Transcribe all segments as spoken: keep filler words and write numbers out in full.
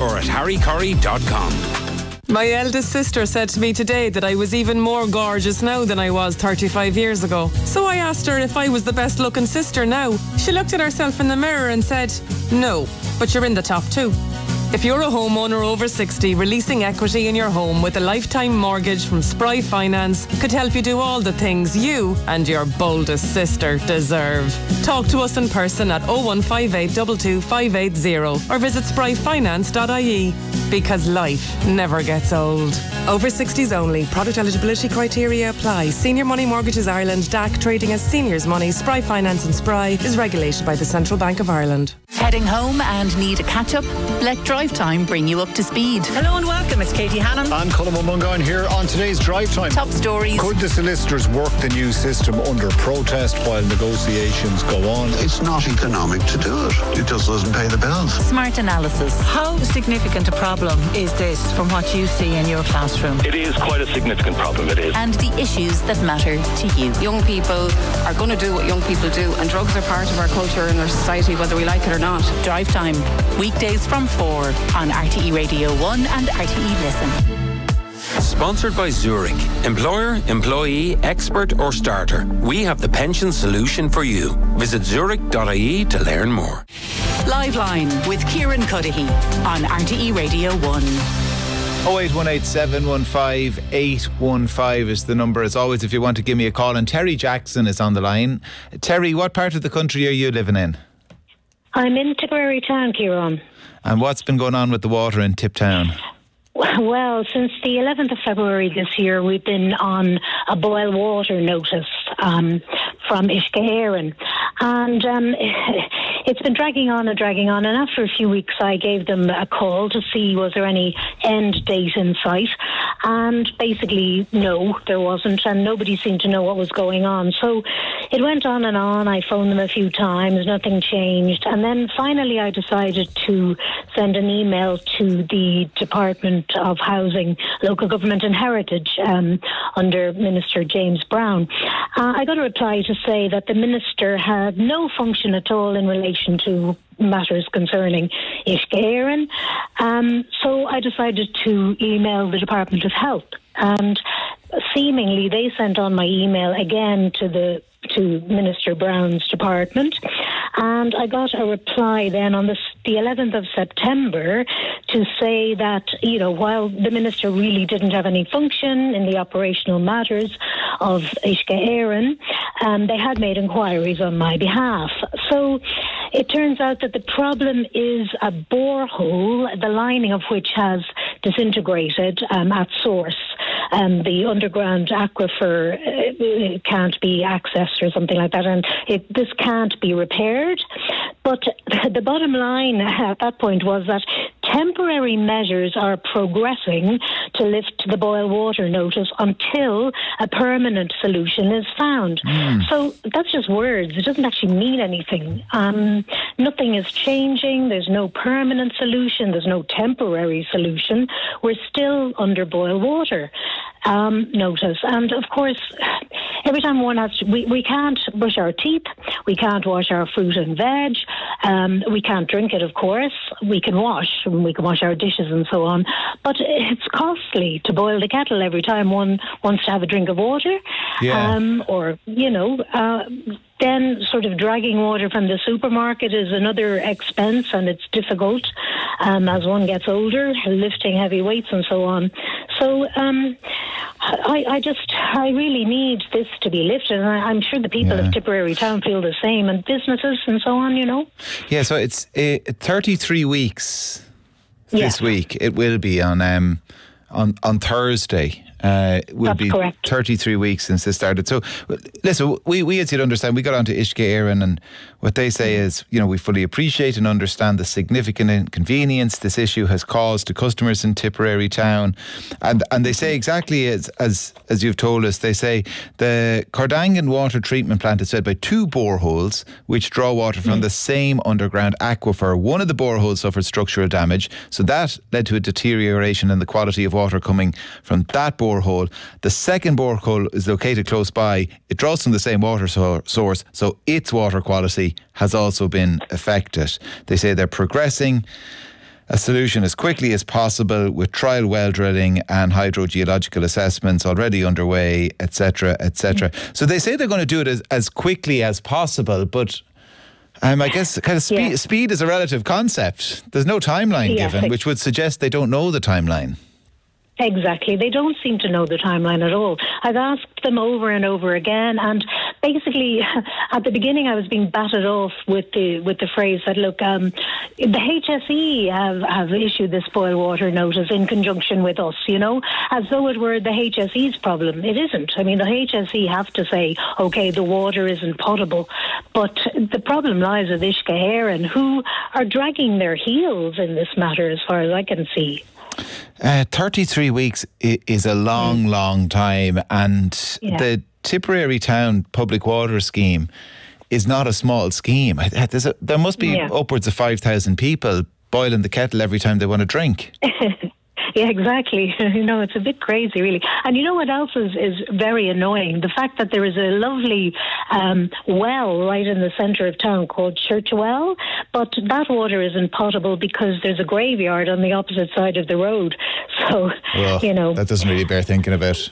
or at harry curry dot com. My eldest sister said to me today that I was even more gorgeous now than I was thirty-five years ago. So I asked her if I was the best looking sister now. She looked at herself in the mirror and said, "No, but you're in the top two." If you're a homeowner over sixty, releasing equity in your home with a lifetime mortgage from Spry Finance could help you do all the things you and your boldest sister deserve. Talk to us in person at oh one five eight two two five eight zero or visit spry finance dot I E, because life never gets old. Over sixties only. Product eligibility criteria apply. Senior Money Mortgages Ireland, D A C, trading as Seniors Money, Spry Finance and Spry is regulated by the Central Bank of Ireland. Heading home and need a catch-up? Let Drive Time bring you up to speed. Hello and welcome, it's Katie Hannon. I'm Colin Mungan here on today's Drive Time. Top stories. Could the solicitors work the new system under protest while negotiations go on? It's not economic to do it. It just doesn't pay the bills. Smart analysis. How significant a problem is this from what you see in your classroom? It is quite a significant problem, it is. And the issues that matter to you. Young people are going to do what young people do, and drugs are part of our culture and our society, whether we like it or not. Drive Time, weekdays from four on R T E Radio one and R T E Listen. Sponsored by Zurich. Employer, employee, expert or starter. We have the pension solution for you. Visit zurich dot I E to learn more. Live Line with Kieran Cuddihy on R T E Radio one. oh eight one eight, seven one five, eight one five is the number as always if you want to give me a call. And Terry Jackson is on the line. Terry, what part of the country are you living in? I'm in Tipperary Town, Kieran. And what's been going on with the water in Tip Town? Well, since the eleventh of February this year, we've been on a boil water notice um, from Ishkeharan. And um, it's been dragging on and dragging on. And after a few weeks, I gave them a call to see was there any end date in sight. And basically, no, there wasn't. And nobody seemed to know what was going on. So it went on and on. I phoned them a few times. Nothing changed. And then finally, I decided to send an email to the Department of Housing, Local Government and Heritage um, under Minister James Brown. Uh, I got a reply to say that the Minister had no function at all in relation to matters concerning Ishkeharan. Um, so I decided to email the Department of Health, and seemingly they sent on my email again to the to Minister Brown's department, and I got a reply then on the, the eleventh of September to say that, you know, while the Minister really didn't have any function in the operational matters of Ishkeharan, um, they had made inquiries on my behalf. So it turns out that the problem is a borehole, the lining of which has disintegrated um, at source. Um, the underground aquifer uh, can't be accessed or something like that, and it, this can't be repaired. But the bottom line at that point was that temporary measures are progressing to lift the boil water notice until a permanent solution is found. Mm. So that's just words. It doesn't actually mean anything. Um, nothing is changing. There's no permanent solution. There's no temporary solution. We're still under boil water um, notice. And of course, every time one has to, we, we can't brush our teeth. We can't wash our fruit and veg. Um, we can't drink it, of course. We can wash. We can wash our dishes and so on. But it's costly to boil the kettle every time one wants to have a drink of water. Yeah. Um, or, you know, uh, then sort of dragging water from the supermarket is another expense, and it's difficult um, as one gets older, lifting heavy weights and so on. So um, I, I just, I really need this to be lifted, and I, I'm sure the people yeah. of Tipperary Town feel the same, and businesses and so on, you know. Yeah, so it's uh, thirty-three weeks this yeah. week. It will be on um, on on Thursday. Uh, will That's be correct. thirty-three weeks since this started. So, listen, we, we as you'd understand, we got onto Ishkeharan, and what they say is, you know, we fully appreciate and understand the significant inconvenience this issue has caused to customers in Tipperary Town. And and they say exactly as as, as you've told us, they say the Cordangan water treatment plant is fed by two boreholes which draw water from mm. the same underground aquifer. One of the boreholes suffered structural damage, so that led to a deterioration in the quality of water coming from that borehole. Borehole. The second borehole is located close by. It draws from the same water so- source, so its water quality has also been affected. They say they're progressing a solution as quickly as possible with trial well drilling and hydrogeological assessments already underway, et cetera, et cetera. Mm. So they say they're going to do it as, as quickly as possible, but um, I guess kind of speed, yeah. speed is a relative concept. There's no timeline yeah, given, which would suggest they don't know the timeline. Exactly. They don't seem to know the timeline at all. I've asked them over and over again, and basically at the beginning I was being batted off with the with the phrase that, look, um, the H S E have, have issued this boil water notice in conjunction with us, you know, as though it were the H S E's problem. It isn't. I mean, the H S E have to say, OK, the water isn't potable. But the problem lies with Uisce Éireann, who are dragging their heels in this matter as far as I can see. Uh, thirty-three weeks is a long, mm. long time, and yeah. the Tipperary Town Public Water Scheme is not a small scheme. There's a, there must be yeah. upwards of five thousand people boiling the kettle every time they want to drink. Yeah, exactly. You know, it's a bit crazy, really. And you know what else is, is very annoying? The fact that there is a lovely um, well right in the centre of town called Church Well, but that water isn't potable because there's a graveyard on the opposite side of the road. So, well, you know. That doesn't really bear thinking about.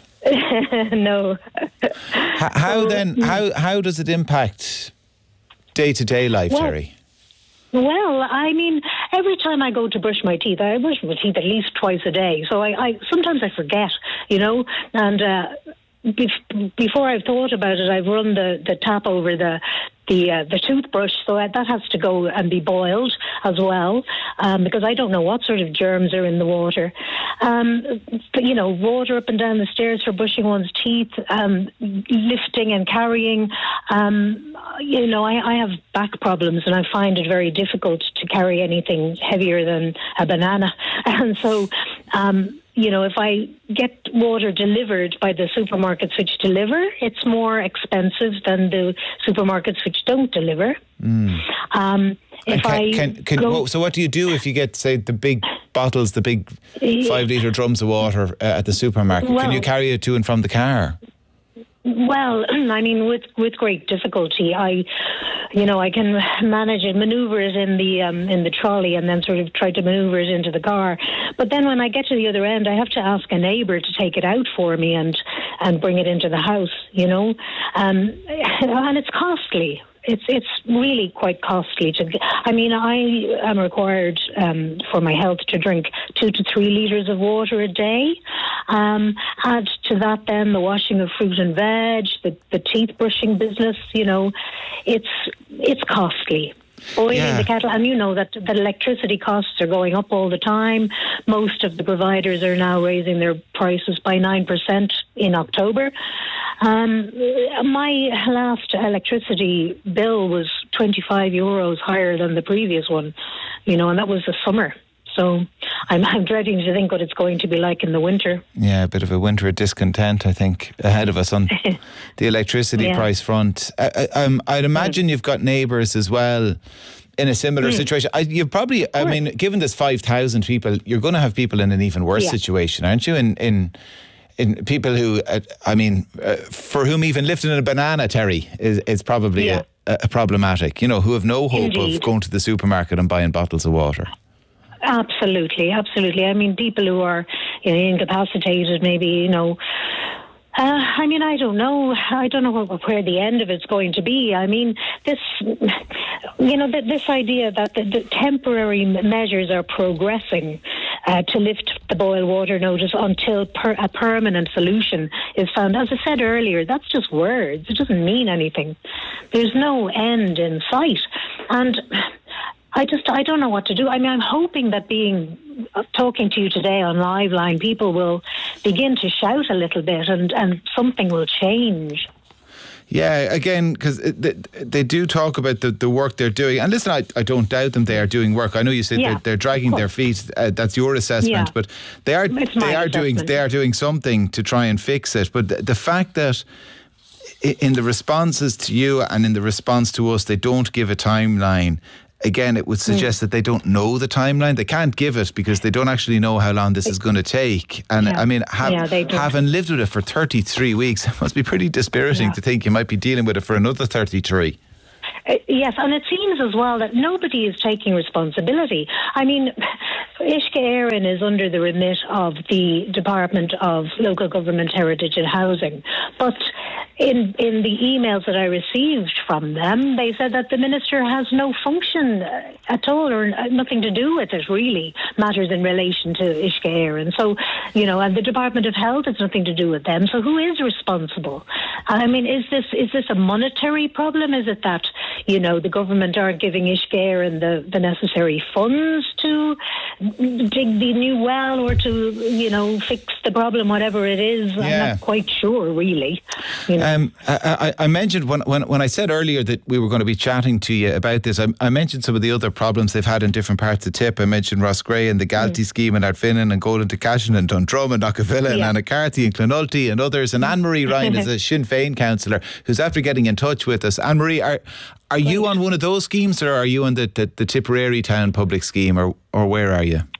No. How, how so, then, how, how does it impact day-to-day life, well, Terry? Well, I mean, every time I go to brush my teeth, I brush my teeth at least twice a day. So I, I sometimes I forget, you know, and uh, bef- before I've thought about it, I've run the, the tap over the the uh, the toothbrush, so that has to go and be boiled as well, um, because I don't know what sort of germs are in the water. Um, but, you know, water up and down the stairs for brushing one's teeth, um, lifting and carrying. Um, you know, I, I have back problems, and I find it very difficult to carry anything heavier than a banana. And so, um, you know, if I get water delivered by the supermarkets which deliver, it's more expensive than the supermarkets which don't deliver. Mm. Um, if can, I can, can, go, well, so what do you do if you get, say, the big bottles, the big five litre drums of water uh, at the supermarket? Well, can you carry it to and from the car? Well, I mean, with with great difficulty, I, you know, I can manage it, manoeuvre it in the um, in the trolley, and then sort of try to manoeuvre it into the car. But then when I get to the other end, I have to ask a neighbour to take it out for me and and bring it into the house. You know, um, and it's costly. It's it's really quite costly to. I mean, I am required um, for my health to drink two to three litres of water a day. Um, add to that then the washing of fruit and veg, the, the teeth brushing business. You know, it's it's costly. Boiling yeah. the kettle, and you know that the electricity costs are going up all the time. Most of the providers are now raising their prices by nine percent in October. Um, my last electricity bill was twenty-five euros higher than the previous one, you know, and that was the summer. So I'm, I'm dreading to think what it's going to be like in the winter. Yeah, a bit of a winter of discontent, I think, ahead of us on the electricity yeah. price front. I, I, um, I'd imagine you've got neighbours as well in a similar mm. situation. I, you've probably, I mean, given there's five thousand people, you're going to have people in an even worse yeah. situation, aren't you? In in in people who, uh, I mean, uh, for whom even lifting a banana, Terry, is, is probably yeah. a, a problematic, you know, who have no hope Indeed. of going to the supermarket and buying bottles of water. Absolutely, absolutely. I mean, people who are, you know, incapacitated, maybe, you know. Uh, I mean, I don't know. I don't know where the end of it's going to be. I mean, this, you know, this idea that the, the temporary measures are progressing uh, to lift the boil water notice until per, a permanent solution is found. As I said earlier, that's just words. It doesn't mean anything. There's no end in sight. And I just, I don't know what to do. I mean, I'm hoping that being, uh, talking to you today on Live Line, people will begin to shout a little bit and, and something will change. Yeah, again, because they, they do talk about the, the work they're doing. And listen, I, I don't doubt them, they are doing work. I know you said yeah, they're, they're dragging their feet. Uh, that's your assessment. Yeah. But they are they are assessment. doing they are doing something to try and fix it. But the, the fact that in the responses to you and in the response to us, they don't give a timeline. Again, it would suggest mm. that they don't know the timeline. They can't give it because they don't actually know how long this is going to take. And yeah. I mean, have, yeah, having lived with it for thirty-three weeks, it must be pretty dispiriting yeah. to think you might be dealing with it for another thirty-three. Uh, yes, and it seems as well that nobody is taking responsibility. I mean, Uisce Éireann is under the remit of the Department of Local Government, Heritage and Housing, but in in the emails that I received from them, they said that the minister has no function at all, or nothing to do with it, really, matters in relation to Uisce Éireann. So, you know, and the Department of Health has nothing to do with them. So who is responsible? I mean, is this is this a monetary problem? Is it that, you know, the government aren't giving Uisce Éireann the, the necessary funds to dig the new well or to, you know, fix the problem, whatever it is? Yeah. I'm not quite sure, really. You know. Um, I, I mentioned when, when when I said earlier that we were going to be chatting to you about this, I, I mentioned some of the other problems they've had in different parts of Tip. I mentioned Roscrea and the Galtee mm. scheme in Ardfinnan and Golden to Cashin and Dundrum and Knockavilla yeah. and Anacarty and Clonulty and others. And Anne-Marie Ryan is a Sinn Féin councillor who's after getting in touch with us. Anne-Marie, are are you on one of those schemes, or are you on the, the, the Tipperary Town public scheme, or, or where are you?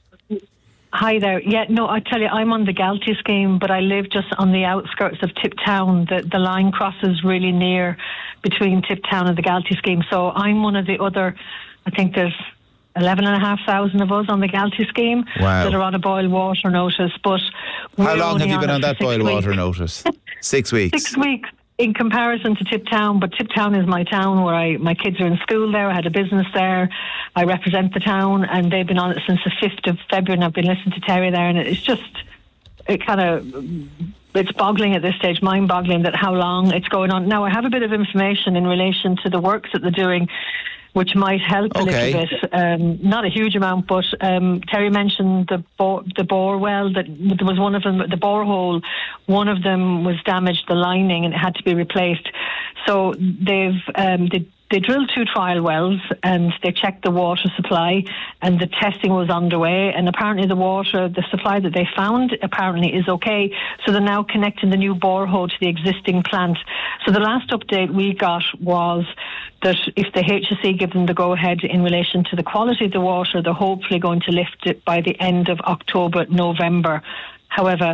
Hi there. Yeah, no, I tell you, I'm on the Galtee scheme, but I live just on the outskirts of Tip Town. The, the line crosses really near between Tip Town and the Galtee scheme. So I'm one of the other, I think there's eleven and a half thousand of us on the Galtee scheme wow. that are on a boil water notice. But how long have you been on, on that boil weeks. water notice? Six weeks. Six weeks. In comparison to Tip Town, but Tip Town is my town where I my kids are in school there. I had a business there. I represent the town, and they've been on it since the fifth of February, and I've been listening to Terry there, and it's just, it kind of, it's boggling at this stage, mind-boggling that how long it's going on. Now, I have a bit of information in relation to the works that they're doing, which might help okay. a little bit. Um, not a huge amount, but um, Terry mentioned the bore, the bore well, that there was one of them, the borehole, one of them was damaged, the lining, and it had to be replaced. So they've um, they, they drilled two trial wells and they checked the water supply, and the testing was underway, and apparently the water, the supply that they found apparently is okay. So they're now connecting the new borehole to the existing plant. So the last update we got was that if the H S E give them the go-ahead in relation to the quality of the water, they're hopefully going to lift it by the end of October, November. However,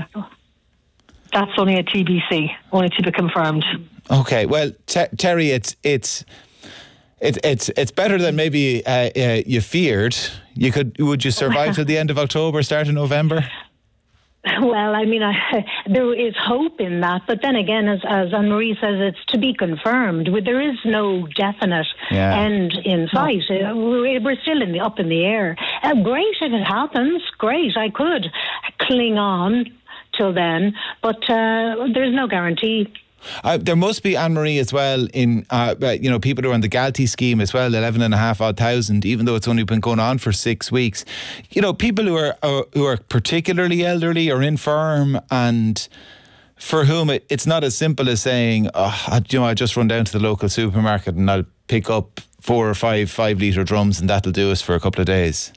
that's only a T B C, only to be confirmed. Okay, well, Ter- Terry, it's it's it's it's it's better than maybe uh, uh, you feared. You could would you survive till the end of October, start of November? Well, I mean, I, there is hope in that, but then again, as, as Anne-Marie says, it's to be confirmed. There is no definite yeah. end in sight. No. We're, we're still in the up in the air. Uh, great if it happens. Great, I could cling on till then, but uh, there's no guarantee. Uh, there must be, Anne-Marie, as well, in uh, you know, people who are on the Galtee scheme as well, eleven and a half odd thousand, even though it's only been going on for six weeks. You know, people who are, are who are particularly elderly or infirm, and for whom it, it's not as simple as saying, oh, I, you know, I just run down to the local supermarket and I'll pick up four or five five litre drums and that'll do us for a couple of days.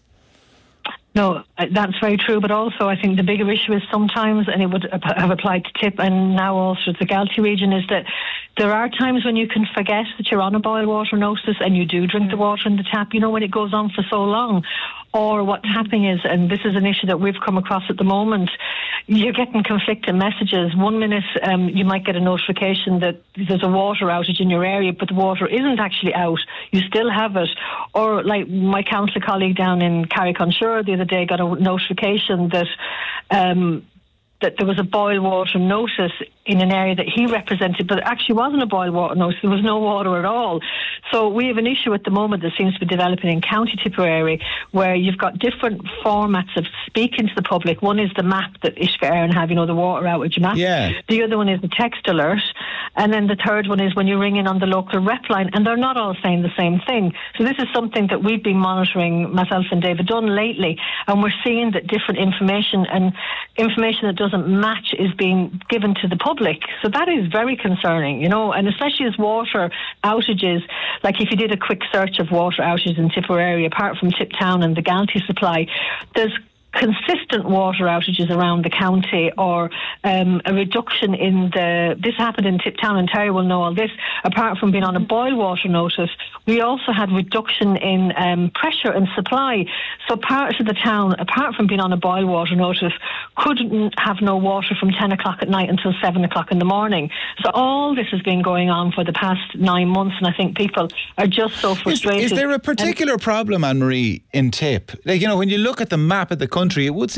No, that's very true, but also I think the bigger issue is sometimes, and it would have applied to Tip and now also to the Galtee region, is that there are times when you can forget that you're on a boil water notice and you do drink the water in the tap, you know, when it goes on for so long. Or what's happening is, and this is an issue that we've come across at the moment, you're getting conflicting messages. One minute um, you might get a notification that there's a water outage in your area, but the water isn't actually out. You still have it. Or like my council colleague down in Carrick-on-Suir the other day got a notification that um, that there was a boil water notice in an area that he represented, but it actually wasn't a boil water notice. There was no water at all. So we have an issue at the moment that seems to be developing in County Tipperary, where you've got different formats of speaking to the public. One is the map that Uisce Éireann have, you know, the water outage map. Yeah. The other one is the text alert. And then the third one is when you ring in on the local rep line, and they're not all saying the same thing. So this is something that we've been monitoring, myself and David Dunn, lately, and we're seeing that different information and information that doesn't match is being given to the public. So that is very concerning, you know, and especially as water outages, like if you did a quick search of water outages in Tipperary, apart from Tip Town and the Galtee supply, there's consistent water outages around the county, or um, a reduction in the, this happened in Tiptown, and Terry will know all this, apart from being on a boil water notice, we also had reduction in um, pressure and supply. So parts of the town, apart from being on a boil water notice, couldn't have no water from ten o'clock at night until seven o'clock in the morning. So all this has been going on for the past nine months, and I think people are just so frustrated. Is, is there a particular and problem, Anne-Marie, in Tip? Like, you know, when you look at the map of the country, it would seem